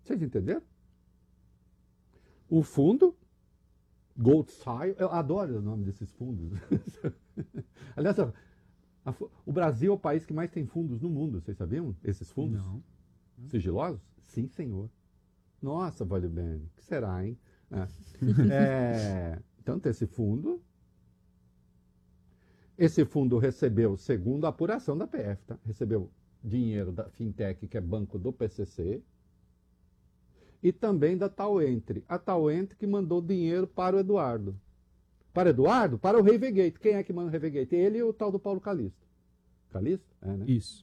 Vocês entenderam? O fundo, Gold Style, eu adoro o nome desses fundos. Aliás, o Brasil é o país que mais tem fundos no mundo, vocês sabiam? Esses fundos? Não. Sigilosos? Sim, senhor. Nossa, vale bem. O que será, hein? Então, tem esse fundo. Esse fundo recebeu, segundo a apuração da PF, tá? Recebeu dinheiro da Fintech, que é banco do PCC, e também da Tauentre. A Tauentre que mandou dinheiro para o Eduardo. Para o Eduardo? Para o Revegate. Quem é que manda o Revegate? Ele e o tal do Paulo Calisto. Calisto? É, né? Isso.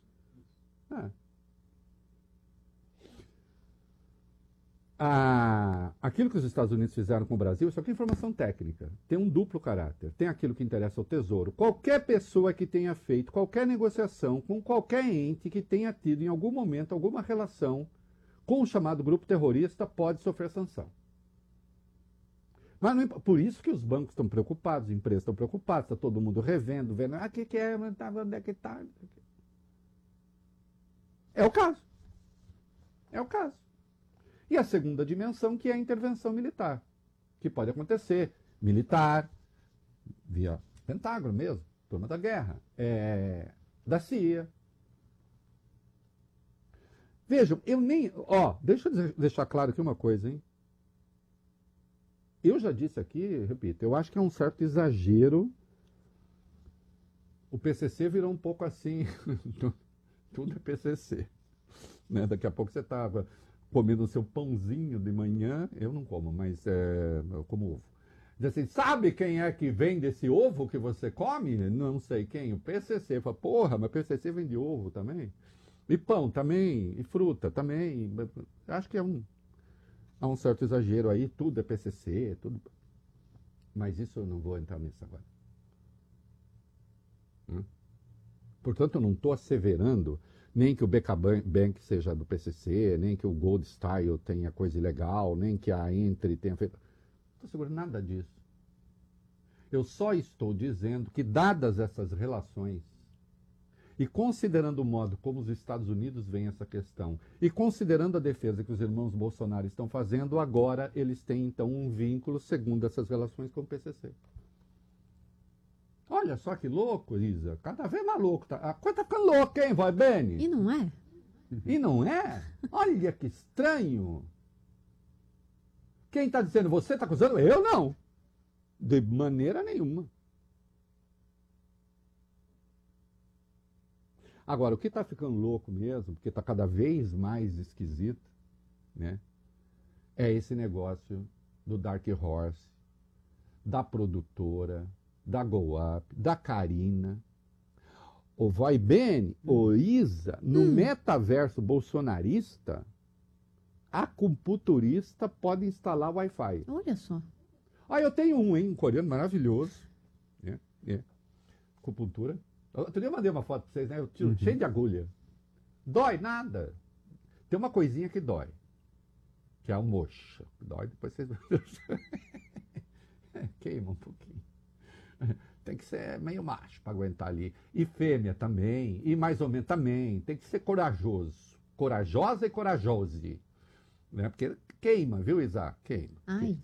Aquilo que os Estados Unidos fizeram com o Brasil, isso aqui é informação técnica. Tem um duplo caráter. Tem aquilo que interessa ao Tesouro. Qualquer pessoa que tenha feito qualquer negociação com qualquer ente que tenha tido em algum momento alguma relação com o chamado grupo terrorista pode sofrer sanção. Mas não, por isso que os bancos estão preocupados, as empresas estão preocupadas, está todo mundo revendo, vendo, o que é, onde é que está? É o caso. É o caso. E a segunda dimensão, que é a intervenção militar, que pode acontecer, militar, via Pentágono mesmo, turma da guerra, da CIA. Vejam, deixa eu deixar claro aqui uma coisa, hein? Eu já disse aqui, repito, eu acho que é um certo exagero. O PCC virou um pouco assim, tudo é PCC. Né? Daqui a pouco você estava comendo o seu pãozinho de manhã, eu não como, mas eu como ovo. Diz assim, sabe quem é que vende esse ovo que você come? Não sei quem, o PCC. Fala, porra, mas PCC vende ovo também? E pão também, e fruta também. Acho que há um certo exagero aí, tudo é PCC, tudo. Mas isso eu não vou entrar nisso agora. Portanto, eu não estou asseverando nem que o BK Bank seja do PCC, nem que o Gold Style tenha coisa ilegal, nem que a Entre tenha feito. Não estou segurando nada disso. Eu só estou dizendo que, dadas essas relações, e considerando o modo como os Estados Unidos veem essa questão, e considerando a defesa que os irmãos Bolsonaro estão fazendo, agora eles têm, então, um vínculo, segundo essas relações, com o PCC. Olha só que louco, Isa. Cada vez mais louco. A coisa tá ficando louca, hein, vai, Beni? E não é? E não é? Olha que estranho. Quem está dizendo você está acusando? Eu não. De maneira nenhuma. Agora, o que está ficando louco mesmo, porque está cada vez mais esquisito, né? É esse negócio do Dark Horse, da produtora, da Go Up, da Karina, o Vai Bene, o Isa, no metaverso bolsonarista, a acupunturista pode instalar Wi-Fi. Olha só. Eu tenho um coreano maravilhoso. Acupuntura. Outro dia eu mandei uma foto para vocês, né? Eu tiro cheio de agulha. Dói nada. Tem uma coisinha que dói. Que é a moxa. Dói, depois vocês vão queima um pouquinho. Tem que ser meio macho para aguentar ali. E fêmea também. E mais ou menos também. Tem que ser corajoso. Corajosa e corajose. Né? Porque queima, viu, Isa? Queima. Ai.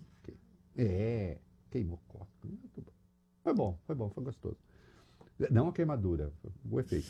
Queimou o corpo. Muito bom. Foi gostoso. Não a queimadura, o efeito.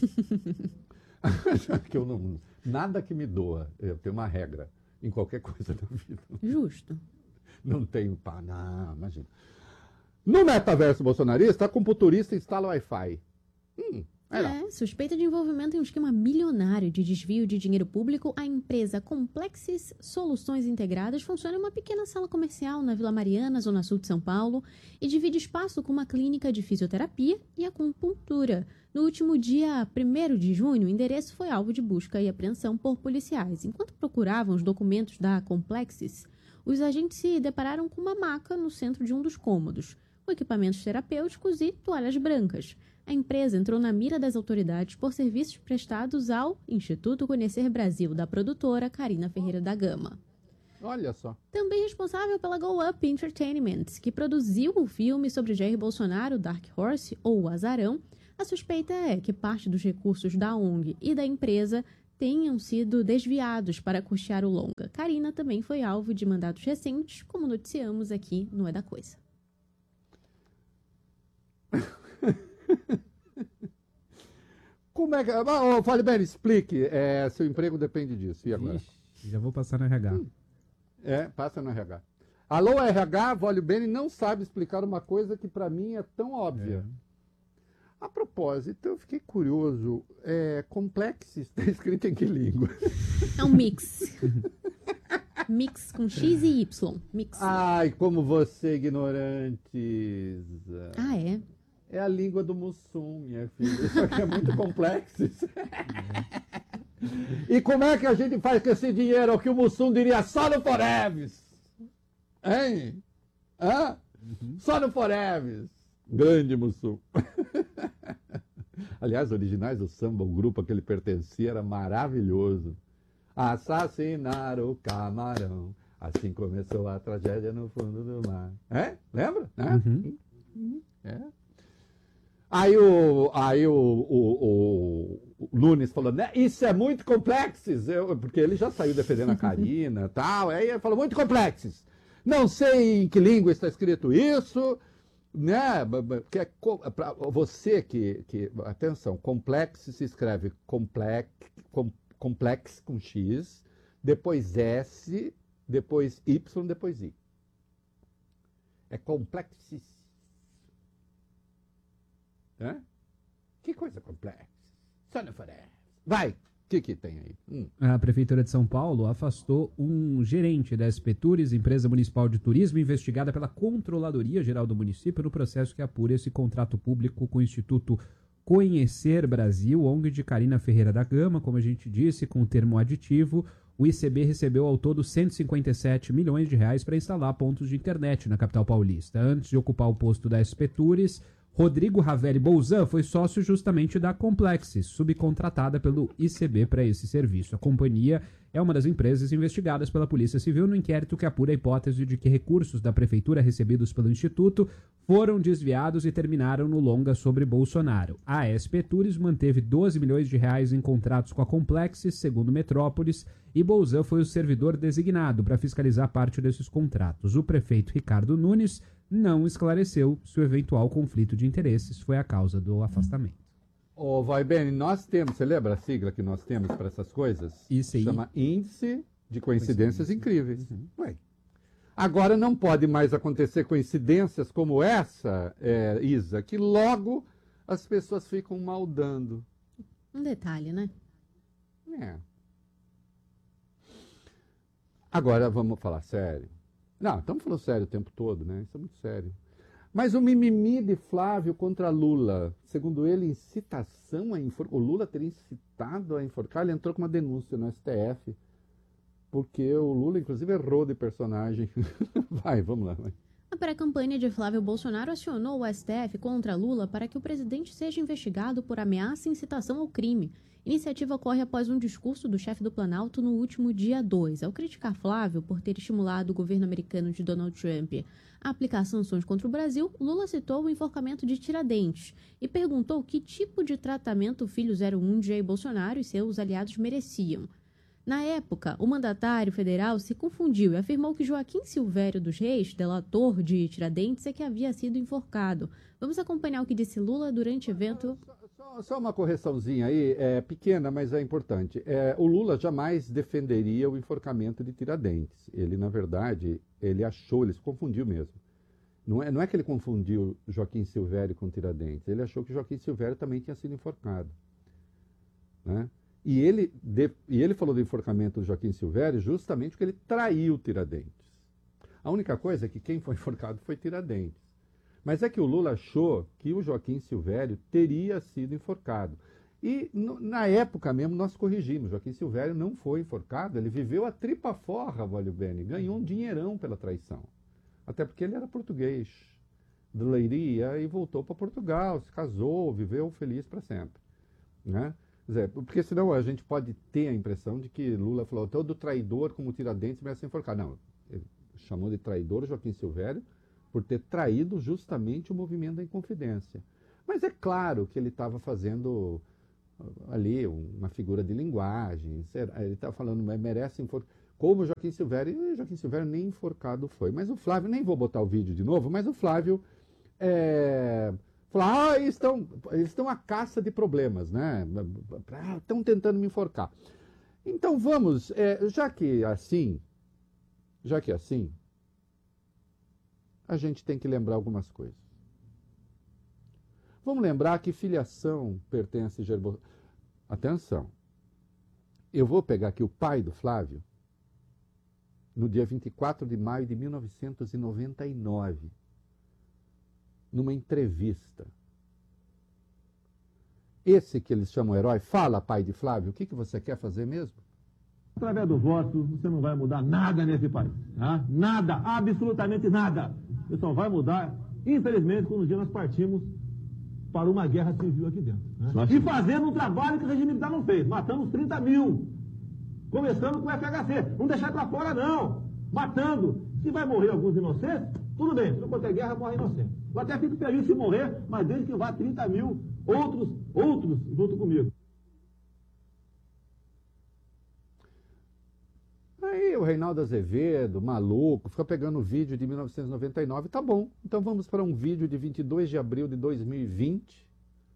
Que eu não, nada que me doa. Eu tenho uma regra em qualquer coisa da vida. Justo. Não tenho não, imagina. No metaverso bolsonarista, a acupunturista instala Wi-Fi. Suspeita de envolvimento em um esquema milionário de desvio de dinheiro público, a empresa Complexis Soluções Integradas funciona em uma pequena sala comercial na Vila Mariana, zona sul de São Paulo, e divide espaço com uma clínica de fisioterapia e acupuntura. No último dia 1º de junho, o endereço foi alvo de busca e apreensão por policiais. Enquanto procuravam os documentos da Complexis, os agentes se depararam com uma maca no centro de um dos cômodos, com equipamentos terapêuticos e toalhas brancas. A empresa entrou na mira das autoridades por serviços prestados ao Instituto Conhecer Brasil, da produtora Karina Ferreira da Gama. Olha só. Também responsável pela Go Up Entertainment, que produziu o filme sobre Jair Bolsonaro, Dark Horse, ou o Azarão, a suspeita é que parte dos recursos da ONG e da empresa tenham sido desviados para custear o longa. Karina também foi alvo de mandados recentes, como noticiamos aqui no É da Coisa. Como é que... Fale bem, explique. Seu emprego depende disso. E agora? Ixi, já vou passar no RH. Passa no RH. Alô, RH, Vólio Bene não sabe explicar uma coisa que para mim é tão óbvia. A propósito, eu fiquei curioso. Complexo está escrito em que língua? É um mix. Mix com X e Y. Mix. Ai, como você é ignorante. Ah, é? É a língua do Mussum, minha filha. Isso aqui é muito complexo. E como é que a gente faz com esse dinheiro? O que o Mussum diria só no Foreves? Hein? Hã? Só no Foreves. Grande Mussum. Aliás, originais do samba, o grupo a que ele pertencia era maravilhoso. Assassinar o camarão, assim começou a tragédia no fundo do mar. Lembra? Aí o Nunes falou, né, isso é muito complexo, porque ele já saiu defendendo a Karina e tal, aí ele falou, muito complexo. Não sei em que língua está escrito isso, né? Você que atenção, complexo se escreve complexo com X, depois S, depois Y, depois I. É complexo. Que coisa complexa. Só não faré. Vai, o que tem aí? A Prefeitura de São Paulo afastou um gerente da SP Tours, empresa municipal de turismo, investigada pela Controladoria Geral do município no processo que apura esse contrato público com o Instituto Conhecer Brasil, ONG de Karina Ferreira da Gama, como a gente disse, com o termo aditivo. O ICB recebeu ao todo 157 milhões de reais para instalar pontos de internet na capital paulista. Antes de ocupar o posto da SP Tours, Rodrigo Ravelli Bolzan foi sócio justamente da Complexis, subcontratada pelo ICB para esse serviço. A companhia é uma das empresas investigadas pela Polícia Civil no inquérito que apura a hipótese de que recursos da Prefeitura recebidos pelo Instituto foram desviados e terminaram no longa sobre Bolsonaro. A SP Tours manteve 12 milhões de reais em contratos com a Complexis, segundo Metrópolis, e Bolzan foi o servidor designado para fiscalizar parte desses contratos. O prefeito Ricardo Nunes não esclareceu se o eventual conflito de interesses foi a causa do afastamento. Vai bem, nós temos, você lembra a sigla que nós temos para essas coisas? Isso aí. Chama Índice de Coincidências Incríveis. Agora não pode mais acontecer coincidências como essa, Isa, que logo as pessoas ficam maldando. Um detalhe, né? Agora vamos falar sério. Não, estamos falando sério o tempo todo, né? Isso é muito sério. Mas o mimimi de Flávio contra Lula, segundo ele, incitação a enforcar. O Lula teria incitado a enforcar, ele entrou com uma denúncia no STF, porque o Lula, inclusive, errou de personagem. Vamos lá. Vai. A pré-campanha de Flávio Bolsonaro acionou o STF contra Lula para que o presidente seja investigado por ameaça e incitação ao crime. A iniciativa ocorre após um discurso do chefe do Planalto no último dia 2. Ao criticar Flávio por ter estimulado o governo americano de Donald Trump a aplicar sanções contra o Brasil, Lula citou o enforcamento de Tiradentes e perguntou que tipo de tratamento o filho 01 de Jair Bolsonaro e seus aliados mereciam. Na época, o mandatário federal se confundiu e afirmou que Joaquim Silvério dos Reis, delator de Tiradentes, é que havia sido enforcado. Vamos acompanhar o que disse Lula durante o evento. Só uma correçãozinha aí, pequena, mas é importante. O Lula jamais defenderia o enforcamento de Tiradentes. Ele, na verdade, ele se confundiu mesmo. Não é que ele confundiu Joaquim Silvério com Tiradentes. Ele achou que Joaquim Silvério também tinha sido enforcado. Né? E ele falou do enforcamento do Joaquim Silvério justamente porque ele traiu Tiradentes. A única coisa é que quem foi enforcado foi Tiradentes. Mas é que o Lula achou que o Joaquim Silvério teria sido enforcado. E na época mesmo nós corrigimos. Joaquim Silvério não foi enforcado, ele viveu a tripa forra, Vólio Bene, ganhou um dinheirão pela traição. Até porque ele era português, de Leiria, e voltou para Portugal, se casou, viveu feliz para sempre. Né? Porque senão a gente pode ter a impressão de que Lula falou, todo traidor como Tiradentes merece enforcar. Não, ele chamou de traidor Joaquim Silvério por ter traído justamente o movimento da Inconfidência. Mas é claro que ele estava fazendo ali uma figura de linguagem. Ele está falando, merece enforcar. Como o Joaquim Silvério nem enforcado foi. Mas o Flávio, nem vou botar o vídeo de novo, mas o Flávio falou, eles estão à caça de problemas, né? Estão tentando me enforcar. Então vamos, já que é assim, a gente tem que lembrar algumas coisas. Vamos lembrar que filiação pertence a Jair Bolsonaro. Atenção, eu vou pegar aqui o pai do Flávio, no dia 24 de maio de 1999, numa entrevista. Esse que eles chamam herói, fala, pai de Flávio, o que você quer fazer mesmo? Através do voto, você não vai mudar nada nesse país. Tá? Nada, absolutamente nada. Você só vai mudar, infelizmente, quando um dia nós partimos para uma guerra civil aqui dentro. Né? E fazendo um trabalho que o regime militar não fez. Matamos 30 mil. Começando com o FHC. Não deixar para fora, não. Matando. Se vai morrer alguns inocentes, tudo bem. Se não conter guerra, morre inocente. Eu até fico feliz se morrer, mas desde que vá 30 mil outros junto comigo. Aí o Reinaldo Azevedo, maluco, fica pegando o vídeo de 1999, tá bom. Então vamos para um vídeo de 22 de abril de 2020,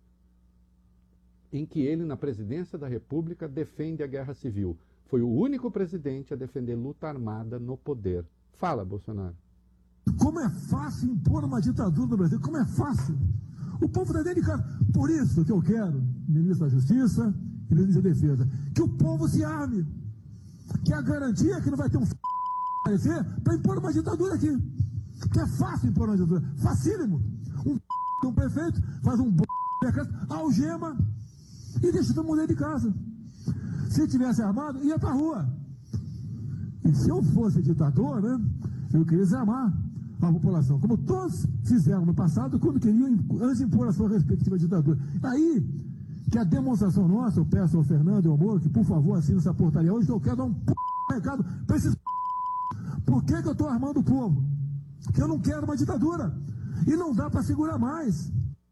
em que ele, na presidência da República, defende a guerra civil. Foi o único presidente a defender luta armada no poder. Fala, Bolsonaro. Como é fácil impor uma ditadura no Brasil, como é fácil. O povo está dentro de casa. Por isso que eu quero, ministro da Justiça e ministro da Defesa, que o povo se arme. Que é a garantia que não vai ter aparecer para impor uma ditadura aqui. Que é fácil impor uma ditadura. Facílimo. Um prefeito faz um algema e deixa todo mundo dentro de casa. Se tivesse armado, ia para a rua. E se eu fosse ditador, né, eu queria desarmar a população, como todos fizeram no passado, quando queriam, antes de impor a sua respectiva ditadura. Aí, que a demonstração nossa, eu peço ao Fernando e ao Moro, que por favor assine essa portaria hoje, que eu quero dar um recado para esses. Por que eu estou armando o povo? Porque eu não quero uma ditadura. E não dá para segurar mais.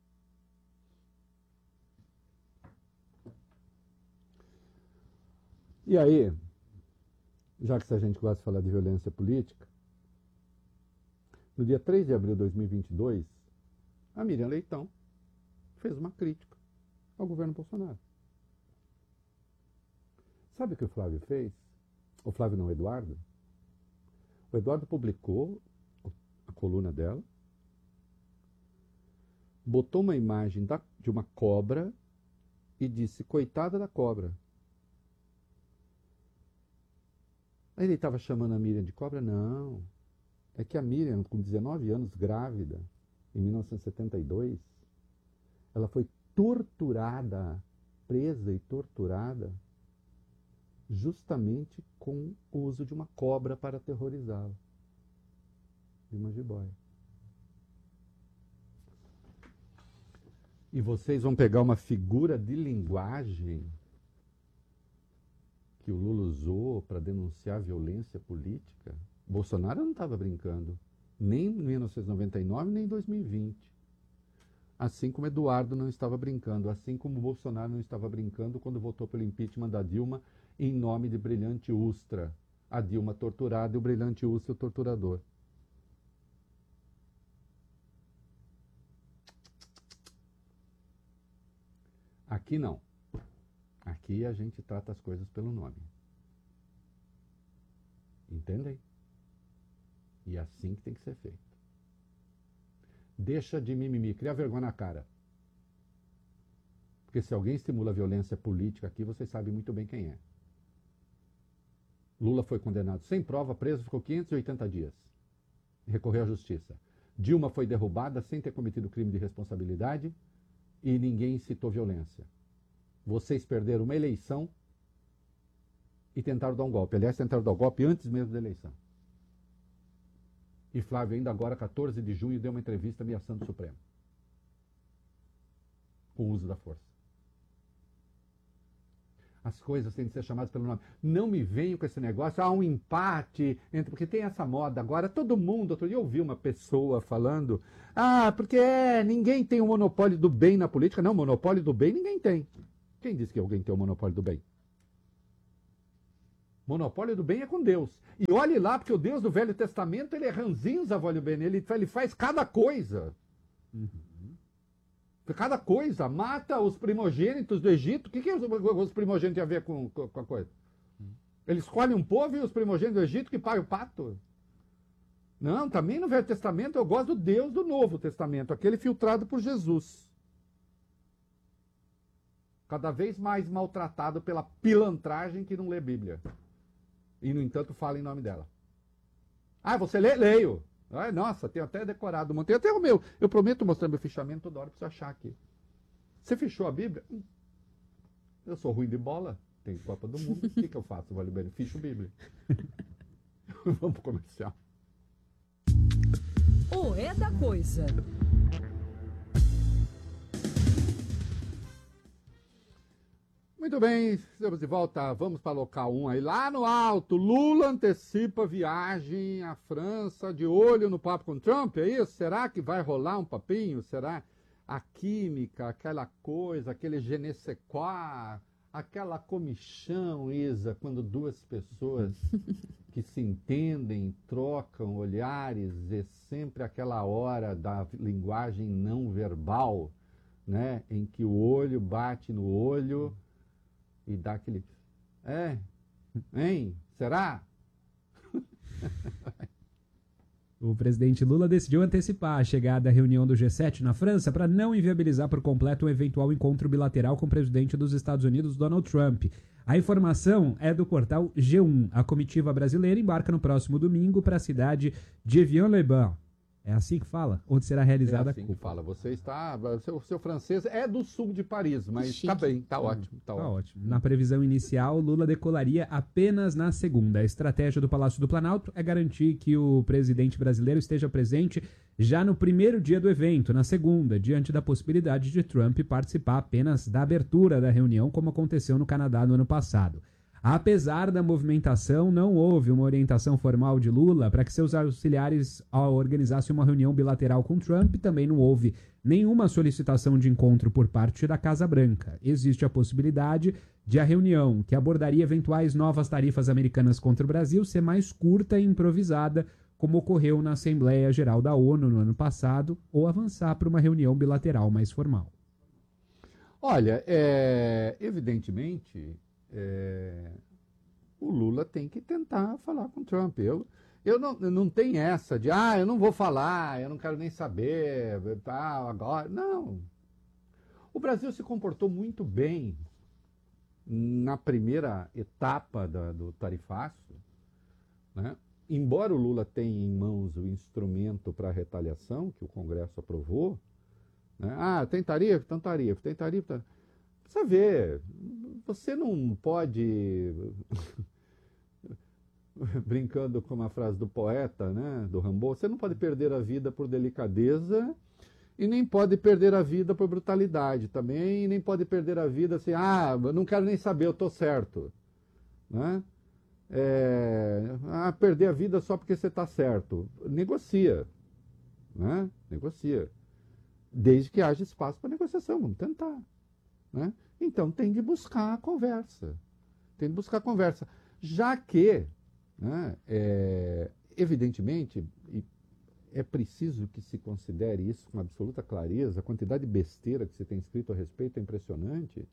E aí, já que a gente gosta de falar de violência política, no dia 3 de abril de 2022, a Miriam Leitão fez uma crítica ao governo Bolsonaro. Sabe o que o Flávio fez? O Flávio não, o Eduardo. O Eduardo publicou a coluna dela, botou uma imagem de uma cobra e disse, coitada da cobra. Aí ele estava chamando a Miriam de cobra? Não. É que a Miriam, com 19 anos, grávida, em 1972, ela foi torturada, presa e torturada, justamente com o uso de uma cobra para aterrorizá-la. De uma jiboia. E vocês vão pegar uma figura de linguagem que o Lula usou para denunciar violência política? Bolsonaro não estava brincando, nem em 1999, nem em 2020. Assim como Eduardo não estava brincando, assim como Bolsonaro não estava brincando quando votou pelo impeachment da Dilma em nome de Brilhante Ustra. A Dilma torturada e o Brilhante Ustra o torturador. Aqui não. Aqui a gente trata as coisas pelo nome. Entendem? E é assim que tem que ser feito. Deixa de mimimi, cria vergonha na cara. Porque se alguém estimula a violência política aqui, vocês sabem muito bem quem é. Lula foi condenado sem prova, preso, ficou 580 dias. Recorreu à justiça. Dilma foi derrubada sem ter cometido crime de responsabilidade e ninguém incitou violência. Vocês perderam uma eleição e tentaram dar um golpe. Aliás, tentaram dar um golpe antes mesmo da eleição. E Flávio, ainda agora, 14 de junho, deu uma entrevista ameaçando o Supremo. Com o uso da força. As coisas têm de ser chamadas pelo nome. Não me venham com esse negócio, há um empate, porque tem essa moda agora, todo mundo, outro dia eu ouvi uma pessoa falando, porque ninguém tem o monopólio do bem na política. Não, monopólio do bem ninguém tem. Quem disse que alguém tem o monopólio do bem? Monopólio do bem é com Deus. E olhe lá, porque o Deus do Velho Testamento, ele é ranzinza, olha bem, ele faz cada coisa. Cada coisa. Mata os primogênitos do Egito. O que os primogênitos têm a ver com a coisa? Ele escolhe um povo e os primogênitos do Egito que pagam o pato. Não, também no Velho Testamento eu gosto do Deus do Novo Testamento, aquele filtrado por Jesus. Cada vez mais maltratado pela pilantragem que não lê Bíblia. E, no entanto, fala em nome dela. Ah, você lê? Leio. Ai, nossa, tenho até decorado. Montei até o meu. Eu prometo mostrar meu fichamento toda hora para você achar aqui. Você fechou a Bíblia? Eu sou ruim de bola. Tem Copa do Mundo. O que eu faço, Vale Bem? Ficho Bíblia. Vamos pro comercial. O É da Coisa. Muito bem, estamos de volta. Vamos para local 1 aí. Lá no alto, Lula antecipa viagem à França, de olho no papo com Trump, é isso? Será que vai rolar um papinho? Será a química, aquela coisa, aquele je ne sais quoi, aquela comichão, Isa, quando duas pessoas que se entendem, trocam olhares, é sempre aquela hora da linguagem não verbal, né? Em que o olho bate no olho e dá aquele... Hein? Será? O presidente Lula decidiu antecipar a chegada à reunião do G7 na França para não inviabilizar por completo um eventual encontro bilateral com o presidente dos Estados Unidos, Donald Trump. A informação é do portal G1. A comitiva brasileira embarca no próximo domingo para a cidade de Evian-les-Bains. É assim que fala? Onde será realizada a cúpula. Que fala. Você está... Seu francês é do sul de Paris, mas está bem, está ótimo. Tá ótimo. Na previsão inicial, Lula decolaria apenas na segunda. A estratégia do Palácio do Planalto é garantir que o presidente brasileiro esteja presente já no primeiro dia do evento, na segunda, diante da possibilidade de Trump participar apenas da abertura da reunião, como aconteceu no Canadá no ano passado. Apesar da movimentação, não houve uma orientação formal de Lula para que seus auxiliares organizassem uma reunião bilateral com Trump. Também não houve nenhuma solicitação de encontro por parte da Casa Branca. Existe a possibilidade de a reunião, que abordaria eventuais novas tarifas americanas contra o Brasil, ser mais curta e improvisada, como ocorreu na Assembleia Geral da ONU no ano passado, ou avançar para uma reunião bilateral mais formal. Olha, evidentemente... o Lula tem que tentar falar com o Trump. Eu não tenho essa de, eu não vou falar, eu não quero nem saber, agora. Não. O Brasil se comportou muito bem na primeira etapa do tarifaço, né? Embora o Lula tenha em mãos o instrumento para a retaliação, que o Congresso aprovou, né? Tem tarifa? Então tarifa. Tem tarifa? Precisa ver, você não pode, brincando com uma frase do poeta, né, do Rimbaud, você não pode perder a vida por delicadeza e nem pode perder a vida por brutalidade também, e nem pode perder a vida assim, eu não quero nem saber, eu estou certo. Né? Perder a vida só porque você está certo. Negocia. Né? Negocia. Desde que haja espaço para negociação, vamos tentar. Né? Então tem de buscar a conversa. Já que, né, evidentemente, é preciso que se considere isso com absoluta clareza, a quantidade de besteira que se tem escrito a respeito é impressionante.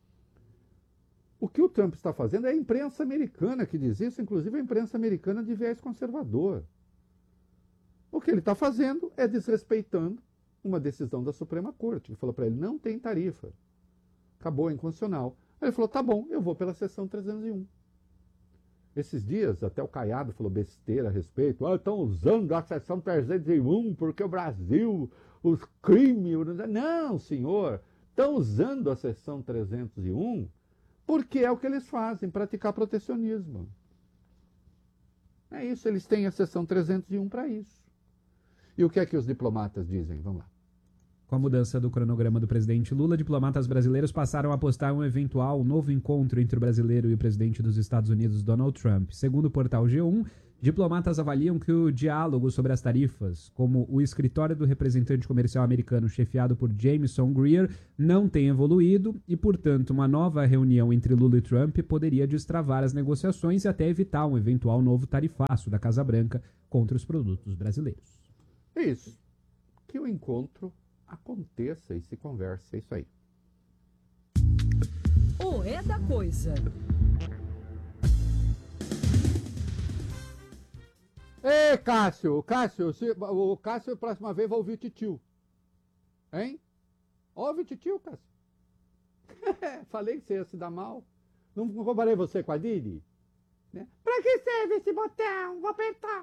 O que o Trump está fazendo é a imprensa americana que diz isso, inclusive a imprensa americana de viés conservador. O que ele está fazendo é desrespeitando uma decisão da Suprema Corte, que falou para ele, não tem tarifa. Acabou, é inconstitucional. Aí ele falou, tá bom, eu vou pela seção 301. Esses dias, até o Caiado falou besteira a respeito. Estão usando a seção 301 porque o Brasil, os crimes... Não, senhor, estão usando a seção 301 porque é o que eles fazem, praticar protecionismo. É isso, eles têm a seção 301 para isso. E o que é que os diplomatas dizem? Vamos lá. Com a mudança do cronograma do presidente Lula, diplomatas brasileiros passaram a apostar um eventual novo encontro entre o brasileiro e o presidente dos Estados Unidos, Donald Trump. Segundo o portal G1, Diplomatas avaliam que o diálogo sobre as tarifas, como o escritório do representante comercial americano chefiado por Jameson Greer, não tem evoluído e, portanto, uma nova reunião entre Lula e Trump poderia destravar as negociações e até evitar um eventual novo tarifaço da Casa Branca contra os produtos brasileiros. É isso. Que o encontro aconteça e se converse. É isso aí. O É da Coisa. Ei, Cássio, o Cássio, próxima vez, vai ouvir o titio. Hein? Ouve o titio, Cássio. Falei que você ia se dar mal. Não comparei você com a Didi? Né? Pra que serve esse botão? Vou apertar.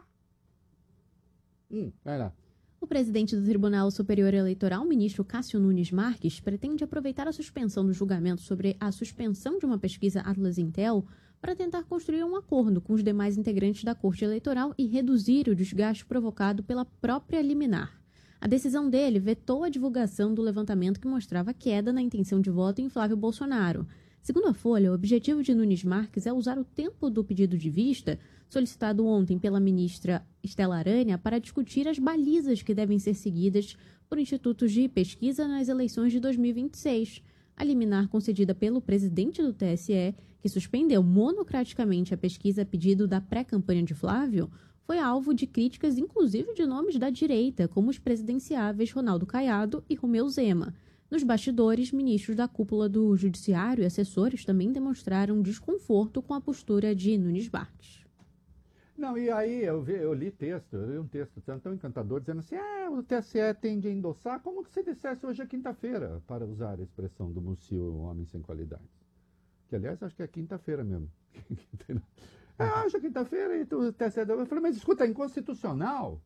Vai lá. O presidente do Tribunal Superior Eleitoral, ministro Cássio Nunes Marques, pretende aproveitar a suspensão do julgamento sobre a suspensão de uma pesquisa Atlas Intel para tentar construir um acordo com os demais integrantes da Corte Eleitoral e reduzir o desgaste provocado pela própria liminar. A decisão dele vetou a divulgação do levantamento que mostrava queda na intenção de voto em Flávio Bolsonaro. Segundo a Folha, o objetivo de Nunes Marques é usar o tempo do pedido de vista, solicitado ontem pela ministra Estela Aranha, para discutir as balizas que devem ser seguidas por institutos de pesquisa nas eleições de 2026. A liminar concedida pelo presidente do TSE, que suspendeu monocraticamente a pesquisa a pedido da pré-campanha de Flávio, foi alvo de críticas inclusive de nomes da direita, como os presidenciáveis Ronaldo Caiado e Romeu Zema. Nos bastidores, ministros da cúpula do Judiciário e assessores também demonstraram desconforto com a postura de Nunes Marques. Não, e aí eu li um texto tão encantador, dizendo assim, o TSE tende a endossar, como se dissesse hoje é quinta-feira, para usar a expressão do Mucil, homem sem qualidade. Que, aliás, acho que é quinta-feira mesmo. Hoje é quinta-feira e o TSE... Eu falei, mas escuta, é inconstitucional.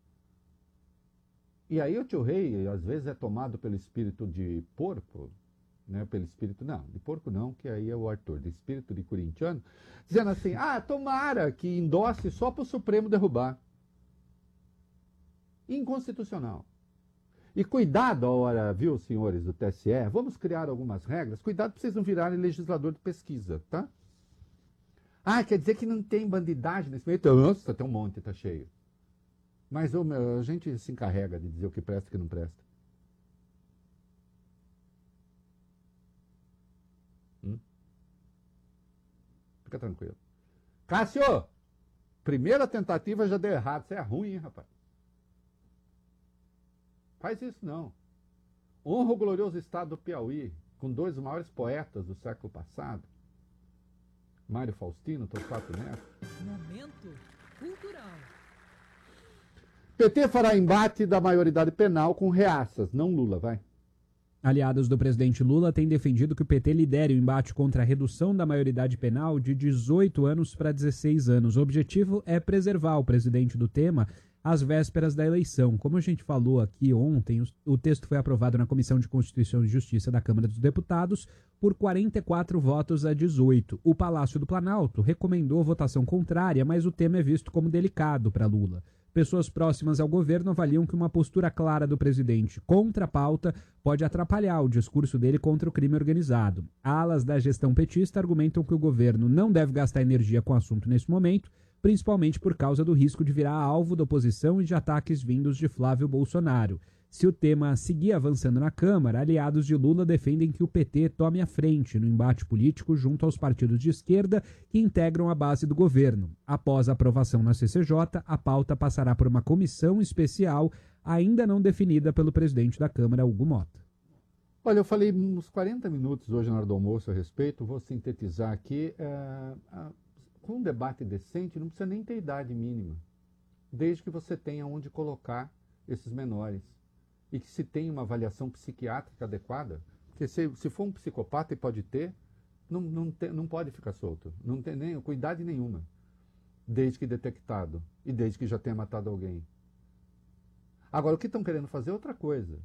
E aí o tio Rei, às vezes, é tomado pelo espírito de porco, né? Pelo espírito, não, de porco não, que aí é o Arthur, de espírito de corintiano, dizendo assim, tomara que endosse só para o Supremo derrubar. Inconstitucional. E cuidado a hora, viu, senhores do TSE, vamos criar algumas regras, cuidado para vocês não virarem legislador de pesquisa, tá? Quer dizer que não tem bandidagem nesse meio? Nossa, tem um monte, tá cheio. Mas a gente se encarrega de dizer o que presta e o que não presta. Fica tranquilo. Cássio, primeira tentativa já deu errado. Você é ruim, hein, rapaz? Faz isso não. Honra o glorioso estado do Piauí, com dois dos maiores poetas do século passado. Mário Faustino, Torquato Neto. Momento cultural. PT fará embate da maioridade penal com reaças, não Lula, vai. Aliados do presidente Lula têm defendido que o PT lidere o embate contra a redução da maioridade penal de 18 anos para 16 anos. O objetivo é preservar o presidente do tema às vésperas da eleição. Como a gente falou aqui ontem, o texto foi aprovado na Comissão de Constituição e Justiça da Câmara dos Deputados por 44 votos a 18. O Palácio do Planalto recomendou votação contrária, mas o tema é visto como delicado para Lula. Pessoas próximas ao governo avaliam que uma postura clara do presidente contra a pauta pode atrapalhar o discurso dele contra o crime organizado. Alas da gestão petista argumentam que o governo não deve gastar energia com o assunto nesse momento, principalmente por causa do risco de virar alvo da oposição e de ataques vindos de Flávio Bolsonaro. Se o tema seguir avançando na Câmara, aliados de Lula defendem que o PT tome a frente no embate político junto aos partidos de esquerda que integram a base do governo. Após a aprovação na CCJ, a pauta passará por uma comissão especial ainda não definida pelo presidente da Câmara, Hugo Mota. Olha, eu falei uns 40 minutos hoje na hora do almoço a respeito, vou sintetizar aqui. Com um debate decente, não precisa nem ter idade mínima, desde que você tenha onde colocar esses menores. E que se tenha uma avaliação psiquiátrica adequada, porque se for um psicopata e pode ter, não pode ficar solto, não tem nem com idade nenhuma, desde que detectado e desde que já tenha matado alguém. Agora, o que estão querendo fazer é outra coisa.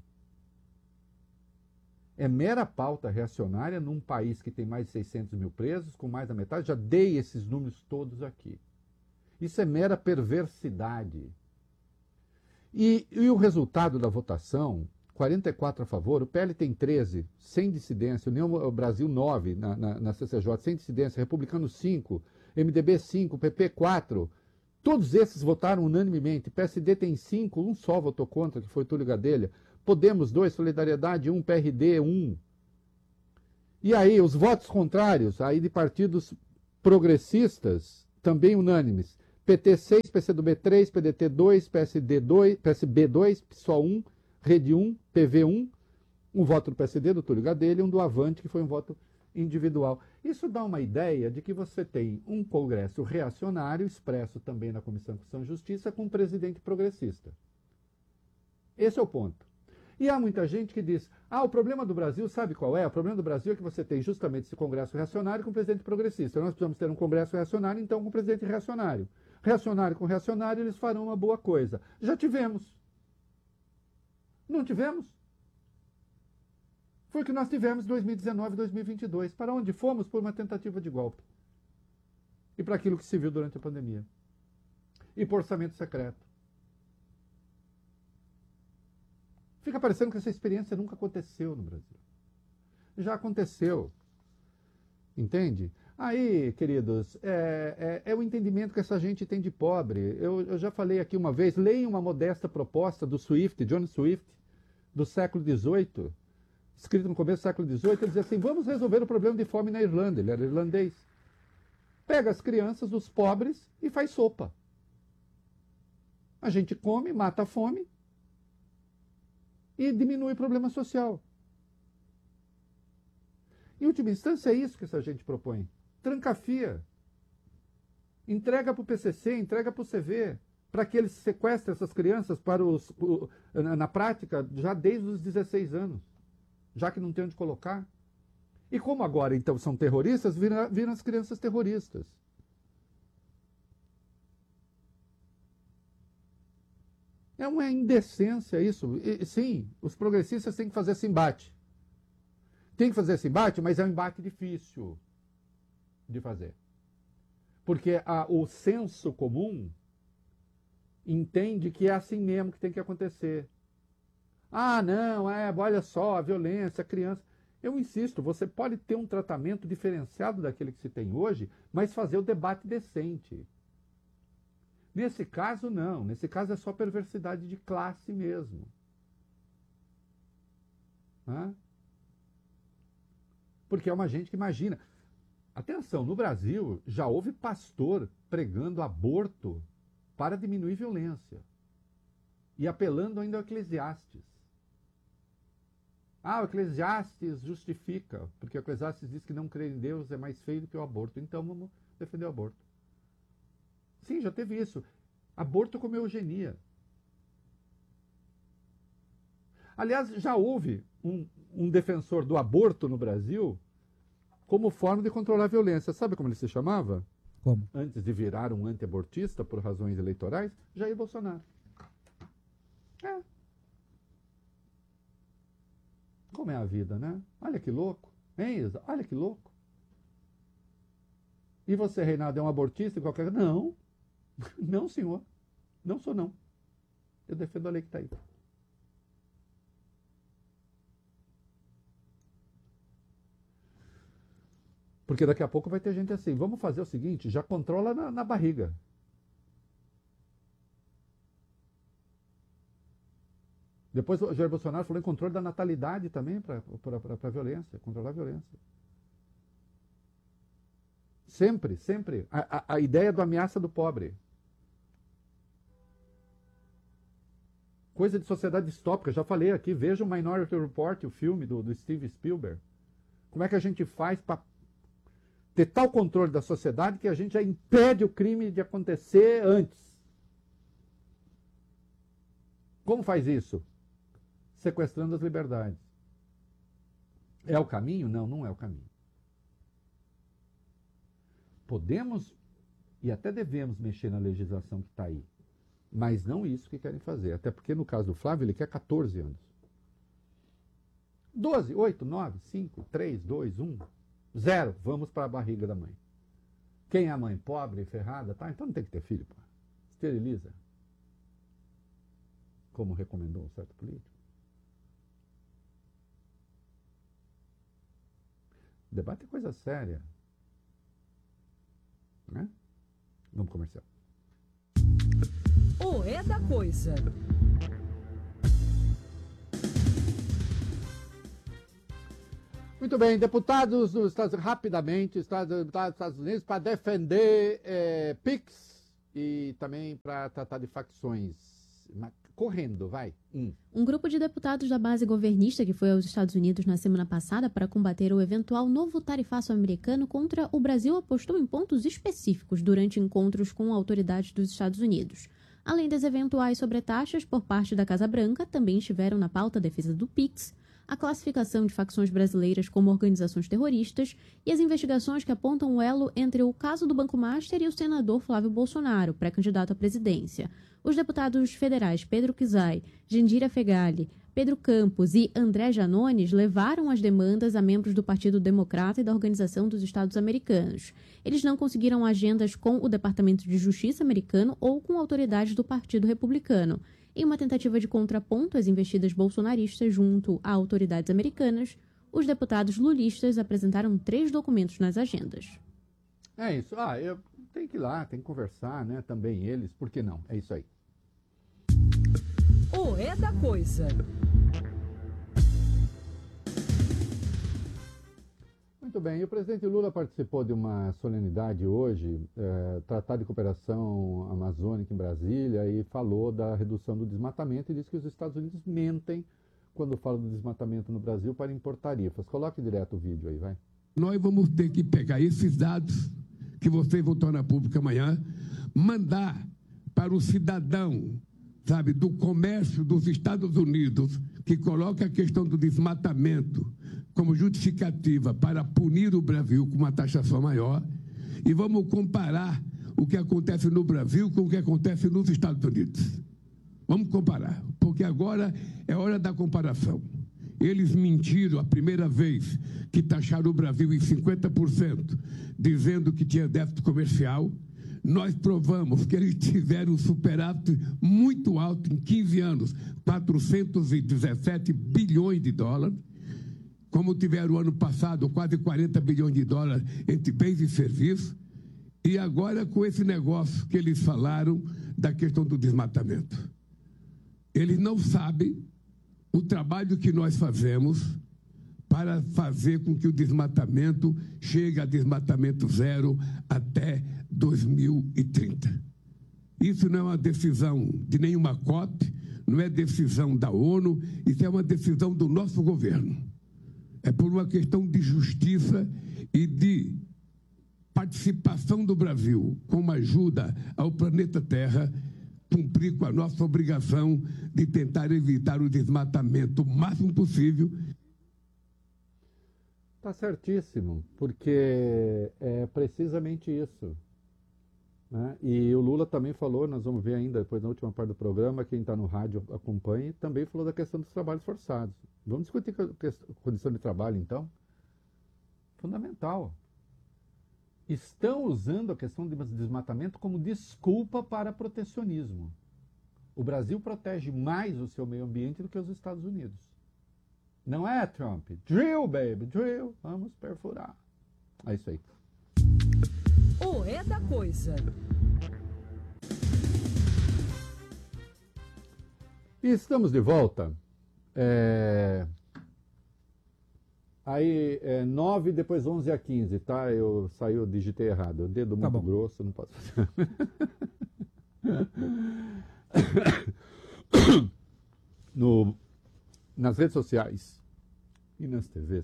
É mera pauta reacionária num país que tem mais de 600 mil presos, com mais da metade, já dei esses números todos aqui. Isso é mera perversidade. E o resultado da votação, 44 a favor, o PL tem 13, sem dissidência, União Brasil 9 na CCJ, sem dissidência, Republicano 5, MDB 5, PP 4, Todos esses votaram unanimemente. PSD tem 5, um só votou contra, que foi Túlio Gadelha. Podemos 2, Solidariedade 1, PRD 1. E aí, os votos contrários, aí de partidos progressistas, também unânimes. PT 6, PCdoB 3, PDT 2, PSD 2, PSB 2, PSOL 1, Rede 1, PV 1. Um voto do PSD, do Túlio Gadelha, e um do Avante, que foi um voto individual. Isso dá uma ideia de que você tem um Congresso reacionário, expresso também na Comissão de Constituição e Justiça, com um presidente progressista. Esse é o ponto. E há muita gente que diz, o problema do Brasil, sabe qual é? O problema do Brasil é que você tem justamente esse Congresso reacionário com um presidente progressista. Nós precisamos ter um Congresso reacionário, então, com um presidente reacionário. Reacionário com reacionário, eles farão uma boa coisa. Já tivemos. Não tivemos? Foi o que nós tivemos em 2019 e 2022. Para onde fomos? Por uma tentativa de golpe. E para aquilo que se viu durante a pandemia. E por orçamento secreto. Fica parecendo que essa experiência nunca aconteceu no Brasil. Já aconteceu. Entende? Aí, queridos, é o entendimento que essa gente tem de pobre. Eu já falei aqui uma vez, leiam uma modesta proposta do Swift, John Swift, do século XVIII, escrito no começo do século XVIII, ele dizia assim, vamos resolver o problema de fome na Irlanda, ele era irlandês. Pega as crianças dos pobres e faz sopa. A gente come, mata a fome e diminui o problema social. Em última instância, é isso que essa gente propõe. Trancafia. Entrega para o PCC, entrega para o CV, para que eles sequestrem essas crianças na prática já desde os 16 anos, já que não tem onde colocar. E como agora, então, são terroristas, viram as crianças terroristas. É uma indecência isso. E, sim, os progressistas têm que fazer esse embate. Tem que fazer esse embate, mas é um embate difícil de fazer. Porque o senso comum entende que é assim mesmo que tem que acontecer. Não, olha só, a violência, a criança. Eu insisto, você pode ter um tratamento diferenciado daquele que se tem hoje, mas fazer o debate decente. Nesse caso, não. Nesse caso é só perversidade de classe mesmo. Porque é uma gente que imagina. Atenção, no Brasil já houve pastor pregando aborto para diminuir violência. E apelando ainda ao Eclesiastes. O Eclesiastes justifica, porque o Eclesiastes diz que não crer em Deus é mais feio do que o aborto. Então vamos defender o aborto. Sim, já teve isso. Aborto como eugenia. Aliás, já houve um defensor do aborto no Brasil como forma de controlar a violência. Sabe como ele se chamava? Como? Antes de virar um anti-abortista por razões eleitorais, Jair Bolsonaro. Como é a vida, né? Olha que louco. Hein, Isa? Olha que louco. E você, Reinaldo, é um abortista em qualquer... Não. Não, senhor. Não sou, não. Eu defendo a lei que está aí. Porque daqui a pouco vai ter gente assim, vamos fazer o seguinte, já controla na barriga. Depois o Jair Bolsonaro falou em controle da natalidade também para a violência, controlar a violência. Sempre, sempre. A ideia do ameaça do pobre. Coisa de sociedade distópica, já falei aqui, veja o Minority Report, o filme do Steven Spielberg. Como é que a gente faz para ter tal controle da sociedade que a gente já impede o crime de acontecer antes. Como faz isso? Sequestrando as liberdades. É o caminho? Não, não é o caminho. Podemos e até devemos mexer na legislação que está aí, mas não isso que querem fazer. Até porque no caso do Flávio ele quer 14 anos. 12, 8, 9, 5, 3, 2, 1... 0, vamos para a barriga da mãe. Quem é a mãe? Pobre, ferrada? Tá, então não tem que ter filho, pô. Esteriliza. Como recomendou um certo político. Debate é coisa séria. Né? Vamos comercial. É da coisa. Muito bem, deputados dos Estados Unidos, rapidamente, deputados dos Estados Unidos para defender PIX e também para tratar de facções. Correndo, vai. Um grupo de deputados da base governista que foi aos Estados Unidos na semana passada para combater o eventual novo tarifaço americano contra o Brasil apostou em pontos específicos durante encontros com autoridades dos Estados Unidos. Além das eventuais sobretaxas por parte da Casa Branca, também estiveram na pauta a defesa do PIX, a classificação de facções brasileiras como organizações terroristas e as investigações que apontam o elo entre o caso do Banco Master e o senador Flávio Bolsonaro, pré-candidato à presidência. Os deputados federais Pedro Kizai, Jandira Fegali, Pedro Campos e André Janones levaram as demandas a membros do Partido Democrata e da Organização dos Estados Americanos. Eles não conseguiram agendas com o Departamento de Justiça americano ou com autoridades do Partido Republicano. Em uma tentativa de contraponto às investidas bolsonaristas junto a autoridades americanas, os deputados lulistas apresentaram 3 documentos nas agendas. É isso. Eu tenho que ir lá, tem que conversar, né? Também eles, por que não? É isso aí. O É da Coisa. Muito bem, e o presidente Lula participou de uma solenidade hoje, Tratado de Cooperação Amazônica em Brasília, e falou da redução do desmatamento e disse que os Estados Unidos mentem quando falam do desmatamento no Brasil para impor tarifas. Coloque direto o vídeo aí, vai. Nós vamos ter que pegar esses dados que vocês vão tornar público amanhã, mandar para o cidadão, sabe, do comércio dos Estados Unidos, que coloca a questão do desmatamento como justificativa para punir o Brasil com uma taxação maior, e vamos comparar o que acontece no Brasil com o que acontece nos Estados Unidos. Vamos comparar, porque agora é hora da comparação. Eles mentiram a primeira vez que taxaram o Brasil em 50%, dizendo que tinha déficit comercial. Nós provamos que eles tiveram um superávit muito alto em 15 anos, 417 bilhões de dólares, como tiveram o ano passado, quase 40 bilhões de dólares entre bens e serviços, e agora com esse negócio que eles falaram da questão do desmatamento. Eles não sabem o trabalho que nós fazemos para fazer com que o desmatamento chegue a desmatamento zero até 2030. Isso não é uma decisão de nenhuma COP, não é decisão da ONU, isso é uma decisão do nosso governo. É por uma questão de justiça e de participação do Brasil como ajuda ao planeta Terra, cumprir com a nossa obrigação de tentar evitar o desmatamento o máximo possível. Está certíssimo, porque é precisamente isso. Né? E o Lula também falou, nós vamos ver ainda depois na última parte do programa, quem está no rádio acompanha, também falou da questão dos trabalhos forçados. Vamos discutir a condição de trabalho, então? Fundamental. Estão usando a questão do desmatamento como desculpa para protecionismo. O Brasil protege mais o seu meio ambiente do que os Estados Unidos. Não é, Trump? Drill, baby, drill. Vamos perfurar. É isso aí. O É da Coisa. E estamos de volta. Aí, 9, depois 11 a 15, tá? Eu digitei errado. O dedo muito grosso, não posso fazer. Nas redes sociais e nas TVs.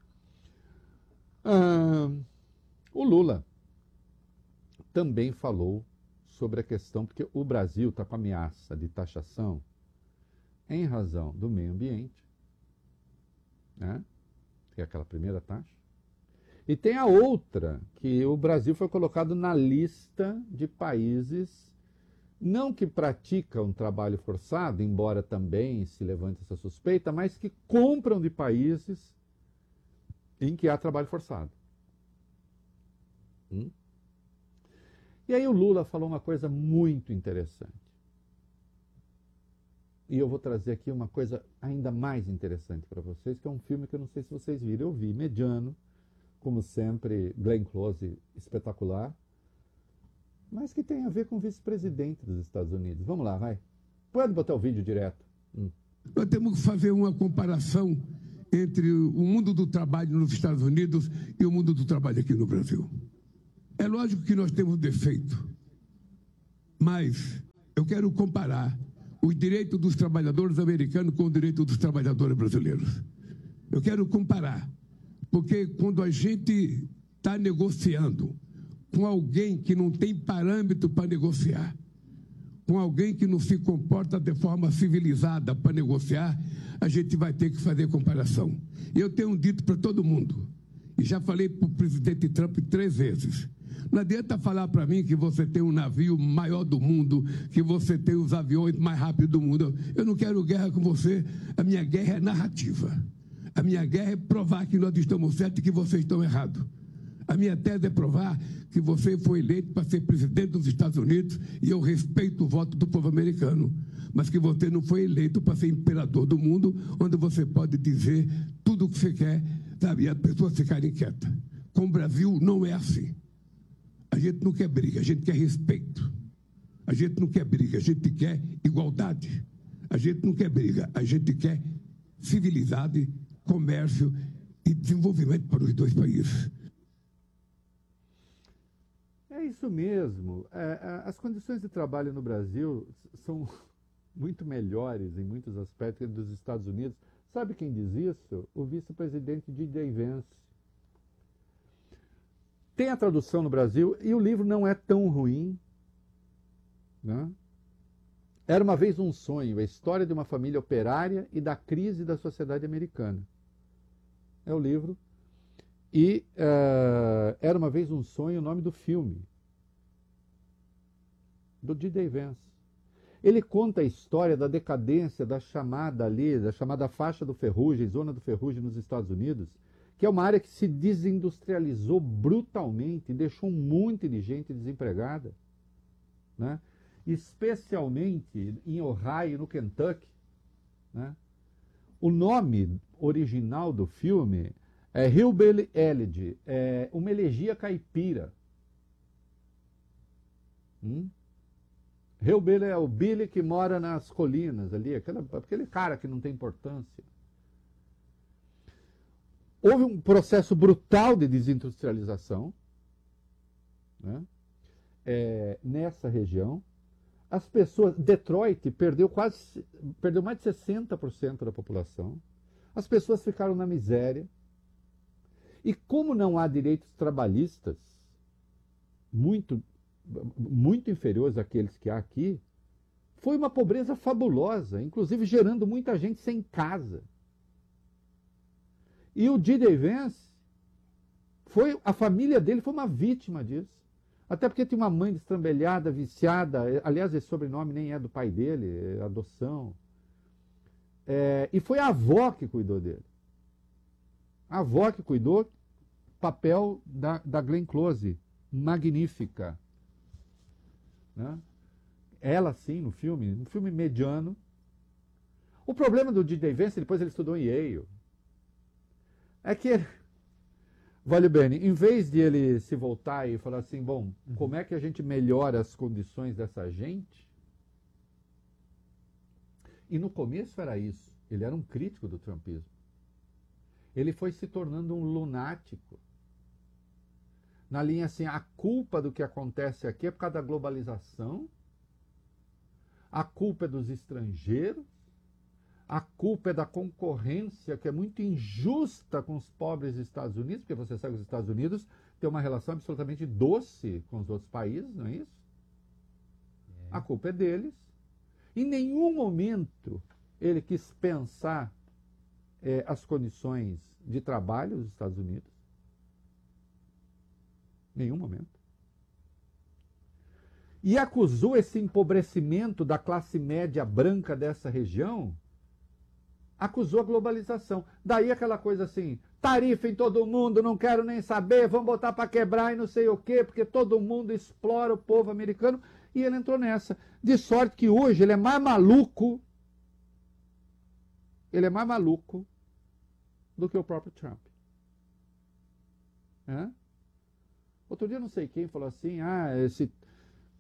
O Lula também falou sobre a questão, porque o Brasil está com ameaça de taxação em razão do meio ambiente, né? Que é aquela primeira taxa. E tem a outra, que o Brasil foi colocado na lista de países, não que praticam trabalho forçado, embora também se levante essa suspeita, mas que compram de países em que há trabalho forçado. E aí o Lula falou uma coisa muito interessante. E eu vou trazer aqui uma coisa ainda mais interessante para vocês, que é um filme que eu não sei se vocês viram. Eu vi, mediano, como sempre, Glenn Close, espetacular. mas que tem a ver com o vice-presidente dos Estados Unidos. Vamos lá, vai. Pode botar o vídeo direto. Nós temos que fazer uma comparação entre o mundo do trabalho nos Estados Unidos e o mundo do trabalho aqui no Brasil. É lógico que nós temos defeito, mas eu quero comparar os direitos dos trabalhadores americanos com o direito dos trabalhadores brasileiros. Eu quero comparar, porque quando a gente está negociando com alguém que não tem parâmetro para negociar, com alguém que não se comporta de forma civilizada para negociar, a gente vai ter que fazer comparação. Eu tenho dito para todo mundo, e já falei para o presidente Trump 3 vezes, não adianta falar para mim que você tem um navio maior do mundo, que você tem os aviões mais rápidos do mundo. Eu não quero guerra com você, a minha guerra é narrativa. A minha guerra é provar que nós estamos certos e que vocês estão errados. A minha tese é provar que você foi eleito para ser presidente dos Estados Unidos e eu respeito o voto do povo americano, mas que você não foi eleito para ser imperador do mundo, onde você pode dizer tudo o que você quer, sabe, e as pessoas ficarem quietas. Com o Brasil não é assim. A gente não quer briga, a gente quer respeito. A gente não quer briga, a gente quer igualdade. A gente não quer briga, a gente quer civilidade, comércio e desenvolvimento para os dois países. É isso mesmo. As condições de trabalho no Brasil são muito melhores em muitos aspectos que dos Estados Unidos. Sabe quem diz isso? O vice-presidente D.J. Vance. Tem a tradução no Brasil e o livro não é tão ruim, né? Era uma vez um sonho, a história de uma família operária e da crise da sociedade americana. É o livro. E Era uma vez um sonho, o nome do filme, do D.J. Vance. Ele conta a história da decadência da chamada faixa do Ferrugem, zona do Ferrugem nos Estados Unidos, que é uma área que se desindustrializou brutalmente e deixou um monte de gente desempregada, né? Especialmente em Ohio, no Kentucky, né? O nome original do filme é Hillbilly Elegy, uma elegia caipira. Hillbilly é o Billy que mora nas colinas ali, aquele cara que não tem importância. Houve um processo brutal de desindustrialização, né? Nessa região. As pessoas, Detroit perdeu mais de 60% da população. As pessoas ficaram na miséria. E como não há direitos trabalhistas muito inferiores àqueles que há aqui, foi uma pobreza fabulosa, inclusive gerando muita gente sem casa. E o D.J. Vance, a família dele foi uma vítima disso. Até porque tinha uma mãe destrambelhada, viciada. Aliás, esse sobrenome nem é do pai dele, é adoção. E foi a avó que cuidou dele. A avó que cuidou, papel da Glenn Close, magnífica. Né? Ela, sim, no filme, um filme mediano. O problema do D.J. Vance, depois ele estudou em Yale, é que vale bem, em vez de ele se voltar e falar assim, bom, como é que a gente melhora as condições dessa gente? E no começo era isso, ele era um crítico do trumpismo. Ele foi se tornando um lunático. Na linha assim, a culpa do que acontece aqui é por causa da globalização, a culpa é dos estrangeiros, a culpa é da concorrência, que é muito injusta com os pobres Estados Unidos, porque você sabe que os Estados Unidos têm uma relação absolutamente doce com os outros países, não é isso? A culpa é deles. Em nenhum momento ele quis pensar as condições de trabalho dos Estados Unidos. Nenhum momento. E acusou esse empobrecimento da classe média branca dessa região, acusou a globalização. Daí aquela coisa assim, tarifa em todo mundo, não quero nem saber, vamos botar para quebrar e não sei o quê, porque todo mundo explora o povo americano. E ele entrou nessa. De sorte que hoje ele é mais maluco do que o próprio Trump. Outro dia não sei quem falou assim,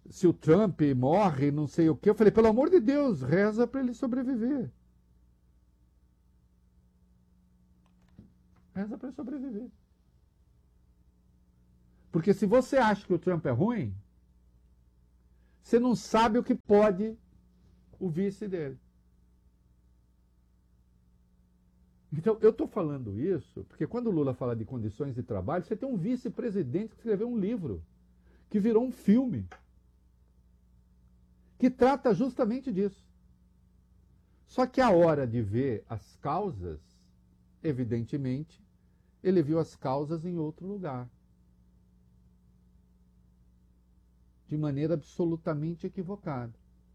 se o Trump morre, não sei o quê. Eu falei, pelo amor de Deus, reza para ele sobreviver. Reza para ele sobreviver. Porque se você acha que o Trump é ruim, você não sabe o que pode o vice dele. Então, eu estou falando isso porque quando o Lula fala de condições de trabalho, você tem um vice-presidente que escreveu um livro, que virou um filme, que trata justamente disso. Só que a hora de ver as causas, evidentemente, ele viu as causas em outro lugar. De maneira absolutamente equivocada.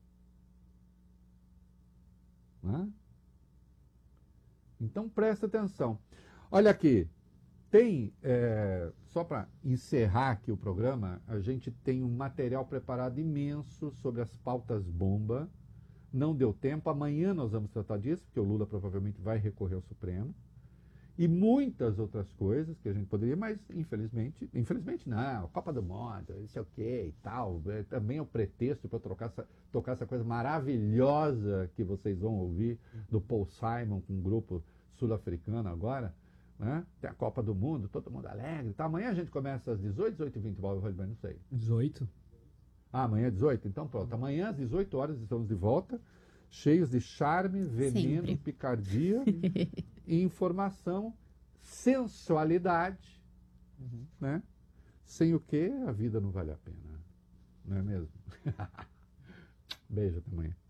Não é? Então presta atenção. Olha aqui, tem, só para encerrar aqui o programa, a gente tem um material preparado imenso sobre as pautas bomba. Não deu tempo, amanhã nós vamos tratar disso, porque o Lula provavelmente vai recorrer ao Supremo. E muitas outras coisas que a gente poderia, mas infelizmente não, Copa do Mundo, isso é o quê e tal, também é o pretexto para tocar essa coisa maravilhosa que vocês vão ouvir do Paul Simon com um grupo sul-africano agora, né? Tem a Copa do Mundo, todo mundo alegre e tal. Amanhã a gente começa às 18, 18h20, não sei. 18. Ah, amanhã é 18? Então pronto, amanhã às 18 horas estamos de volta, cheios de charme, veneno, sempre, picardia e informação, sensualidade, né? Sem o que a vida não vale a pena, não é mesmo? Beijo, até amanhã.